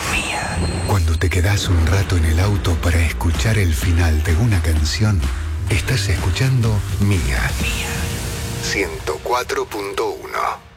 Cuando te quedás un rato en el auto para escuchar el final de una canción, estás escuchando Mía. 104.1.